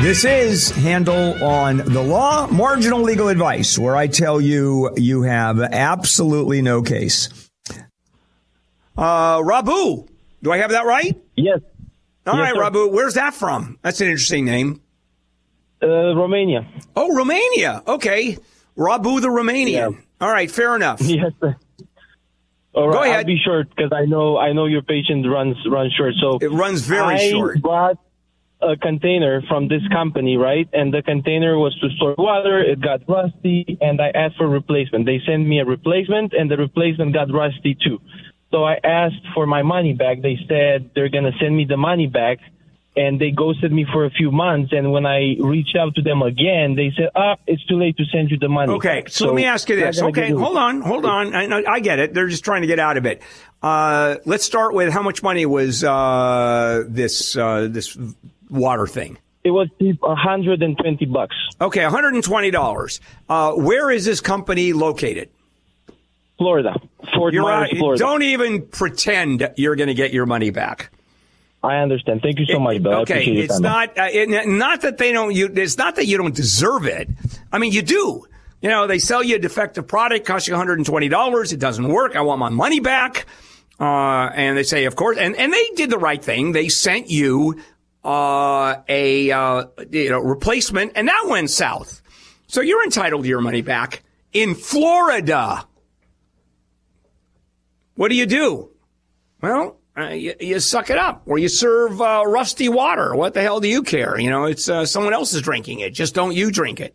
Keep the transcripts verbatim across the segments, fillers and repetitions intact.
This is Handel on the Law, marginal legal advice, where I tell you you have absolutely no case. Uh, Rabu, do I have that right? Yes. All yes, right, sir. Rabu, where's that from? That's an interesting name. Uh, Romania. Oh, Romania. Okay. Rabu the Romanian. Yeah. All right, fair enough. Yes, sir. All right, Go ahead. I'll be short because I know I know your patient runs runs short. So It runs very I short. bought a container from this company, right? And the container was to store water. It got rusty, and I asked for replacement. They sent me a replacement, and the replacement got rusty too. So I asked for my money back. They said they're going to send me the money back, and they ghosted me for a few months. And when I reached out to them again, they said, ah, it's too late to send you the money. Okay, so, let me ask you this. Okay, hold on, hold on. I, I get it. They're just trying to get out of it. Uh, let's start with how much money was uh, this uh, this water thing? It was one hundred twenty bucks. Okay, one hundred twenty dollars. Uh, where is this company located? Florida. Fort You're Myers, right. Florida. Don't even pretend you're going to get your money back. I understand. Thank you so much, Bill. Okay, it's not uh, it, not that they don't. You, it's not that you don't deserve it. I mean, you do. You know, they sell you a defective product, costs you one hundred twenty dollars. It doesn't work. I want my money back. Uh, and they say, of course, and, and they did the right thing. They sent you uh, a uh, you know replacement, and that went south. So you're entitled to your money back in Florida. What do you do? Well. Uh, you, you suck it up, or you serve uh, rusty water. What the hell do you care? You know, it's uh, someone else is drinking it. Just don't you drink it.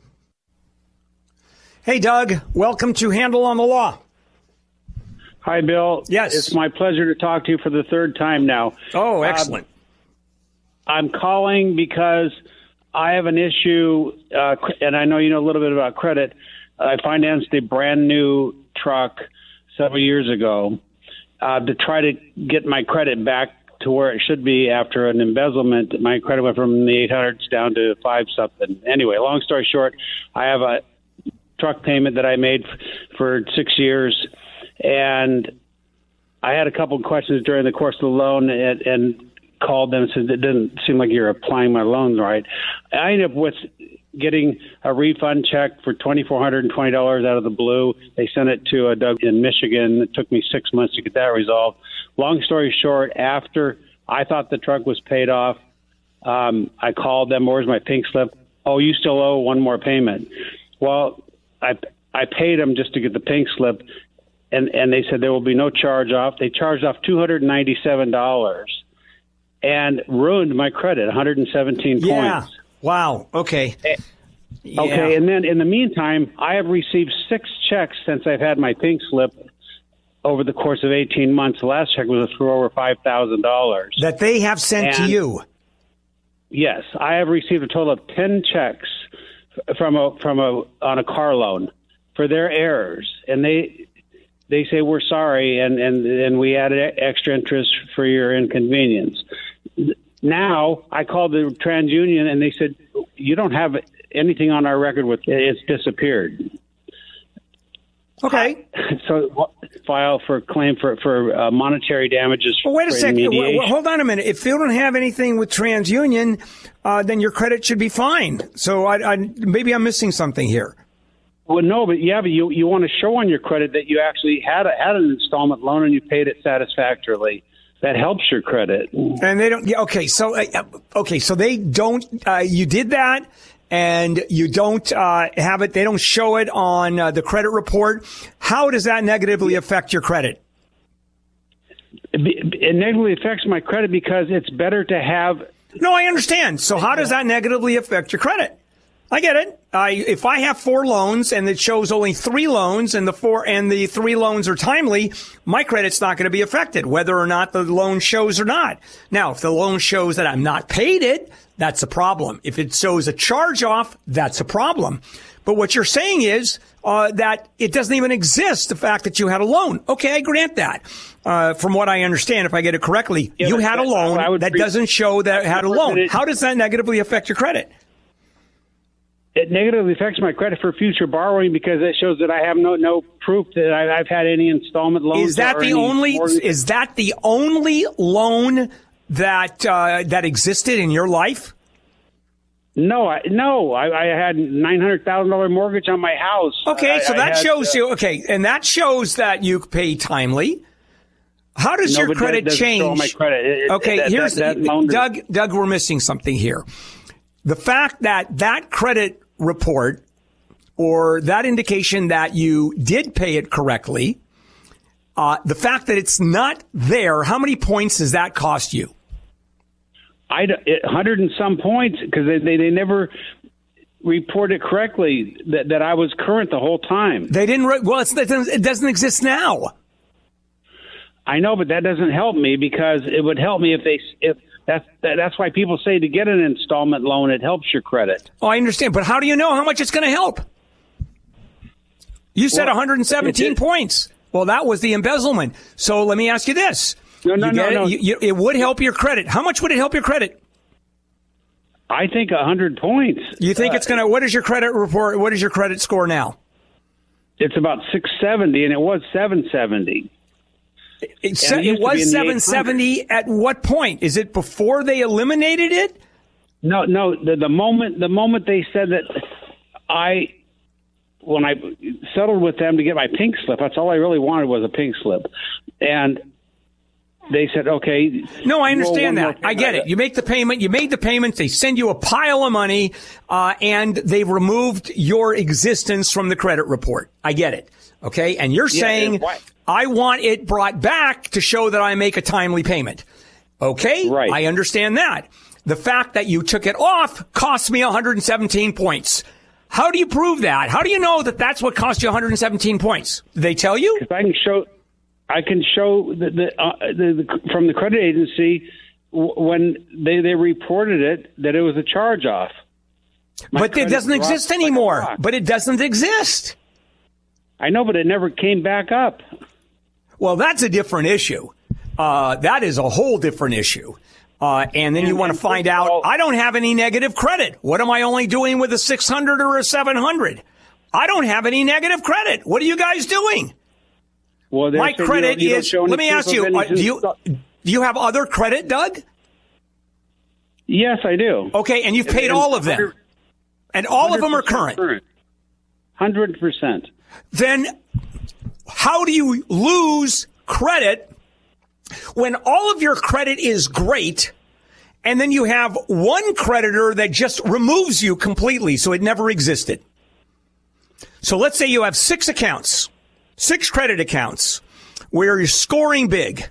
Hey, Doug, welcome to Handel on the Law. Hi, Bill. Yes. It's my pleasure to talk to you for the third time now. Oh, excellent. Uh, I'm calling because I have an issue, uh, and I know you know a little bit about credit. I financed a brand new truck several years ago. Uh, to try to get my credit back to where it should be after an embezzlement. My credit went from the eight hundreds down to five something. Anyway, long story short, I have a truck payment that I made f- for six years, and I had a couple of questions during the course of the loan and, and called them and said, it didn't seem like you're applying my loans right. I ended up with getting a refund check for two thousand four hundred twenty dollars out of the blue. They sent it to a Doug in Michigan. It took me six months to get that resolved. Long story short, after I thought the truck was paid off, um, I called them, where's my pink slip? Oh, you still owe one more payment. Well, I I paid them just to get the pink slip, and, and they said there will be no charge off. They charged off two hundred ninety-seven dollars and ruined my credit, one hundred seventeen yeah. points. Wow. Okay. Yeah. Okay, and then in the meantime, I have received six checks since I've had my pink slip over the course of eighteen months. The last check was for over five thousand dollars. That they have sent and, to you? Yes. I have received a total of ten checks from a from a on a car loan for their errors. And they they say, we're sorry, and, and, and we added extra interest for your inconvenience. Now, I called the TransUnion, and they said, you don't have anything on our record with it. It's disappeared. Okay. So file for claim for, for uh, monetary damages. Well, wait a for second. remediation. Well, hold on a minute. If you don't have anything with TransUnion, uh, then your credit should be fine. So I, I, maybe I'm missing something here. Well, no, but yeah, but you, you want to show on your credit that you actually had a, had an installment loan and you paid it satisfactorily. That helps your credit. And they don't. Yeah, okay, so uh, okay, so they don't. Uh, you did that, and you don't uh, have it. They don't show it on uh, the credit report. How does that negatively affect your credit? It, it negatively affects my credit because it's better to have. No, I understand. So how does that negatively affect your credit? I get it. I, if I have four loans and it shows only three loans and the four and the three loans are timely, my credit's not going to be affected, whether or not the loan shows or not. Now, if the loan shows that I'm not paid it, that's a problem. If it shows a charge off, that's a problem. But what you're saying is uh, that it doesn't even exist, the fact that you had a loan. Okay, I grant that. Uh, from what I understand, if I get it correctly, yeah, you had a loan that pre- doesn't show that it had a loan. How does that negatively affect your credit? It negatively affects my credit for future borrowing because it shows that I have no no proof that I, I've had any installment loans. Is that the only? Mortgage. Is that the only loan that uh, that existed in your life? No, I, no, I, I had nine hundred thousand dollars mortgage on my house. Okay, I, so I that had, shows uh, you, okay, and that shows that you pay timely. How does no, your credit that change? Show my credit. It, okay, that, here's that, that loan Doug. Doug, we're missing something here. The fact that that credit report or that indication that you did pay it correctly, uh, the fact that it's not there, how many points does that cost you? I one hundred and some points because they, they they never reported correctly that that I was current the whole time. They didn't. Re- well, it's, it doesn't, it doesn't exist now. I know, but that doesn't help me because it would help me if they if that's that, that's why people say to get an installment loan, it helps your credit. Oh, I understand, but how do you know how much it's going to help? You said Well, one hundred seventeen it, points. Well, that was the embezzlement. So let me ask you this: No, no, you no, it? no. You, you, it would help your credit. How much would it help your credit? I think a hundred points. You think uh, it's going to? What is your credit report? What is your credit score now? It's about six seventy, and it was seven seventy. It, it, it was seven seventy at what point? Is it before they eliminated it? No, no. The, the moment the moment they said that I, when I settled with them to get my pink slip, that's all I really wanted was a pink slip, and they said, okay. No, I understand that. I get it. You make the payment. You made the payment. They send you a pile of money, uh, and they've removed your existence from the credit report. I get it. Okay, and you're Yeah, saying I want it brought back to show that I make a timely payment. Okay, right. I understand that. The fact that you took it off cost me one hundred seventeen points. How do you prove that? How do you know that that's what cost you one hundred seventeen points? Did they tell you? Because I can show, I can show the, the, uh, the, the from the credit agency w- when they, they reported it that it was a charge off. But it doesn't exist anymore. But it doesn't exist. I know, but it never came back up. Well, that's a different issue. Uh, that is a whole different issue. Uh, and then and, you want to find out, all, I don't have any negative credit. What am I only doing with a six hundred or a seven hundred? I don't have any negative credit. What are you guys doing? Well, my credit you don't, you is, don't let me ask you, uh, do you, do you have other credit, Doug? Yes, I do. Okay, and you've paid and, all of them. And all of them are current. current. one hundred percent. Then how do you lose credit when all of your credit is great and then you have one creditor that just removes you completely so it never existed? So let's say you have six accounts, six credit accounts where you're scoring big.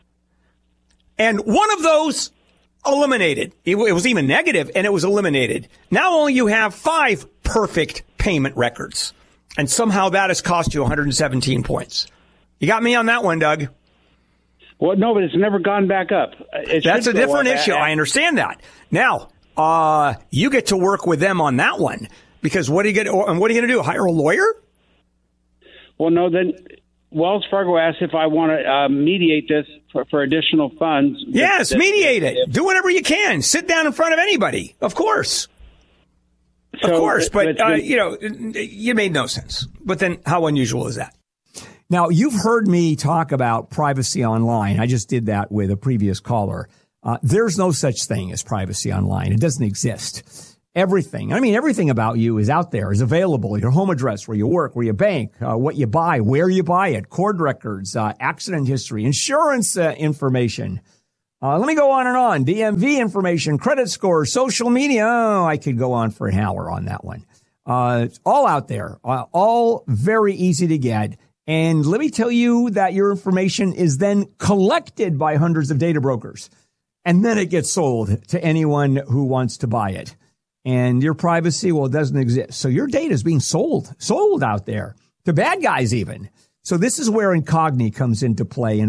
And one of those eliminated. It was even negative and it was eliminated. Now only you have five perfect payment records. And somehow that has cost you one hundred seventeen points. You got me on that one, Doug. Well, no, but it's never gone back up. It That's a different issue. I understand that. Now, uh, you get to work with them on that one because what are you going to, and what are you going to do? Hire a lawyer? Well, no, then Wells Fargo asked if I want to uh, mediate this for, for additional funds. Yes, that, mediate that, it. Do whatever you can. Sit down in front of anybody. Of course. So, of course, but, but uh, you know, you made no sense. But then how unusual is that? Now, you've heard me talk about privacy online. I just did that with a previous caller. Uh, there's no such thing as privacy online. It doesn't exist. Everything, I mean, everything about you is out there, is available. Your home address, where you work, where you bank, uh, what you buy, where you buy it, court records, uh, accident history, insurance uh, information. Uh, let me go on and on. D M V information, credit score, social media. Oh, I could go on for an hour on that one. Uh, it's all out there, uh, all very easy to get. And let me tell you that your information is then collected by hundreds of data brokers. And then it gets sold to anyone who wants to buy it. And your privacy, well, it doesn't exist. So your data is being sold, sold out there to bad guys even. So this is where Incogni comes into play.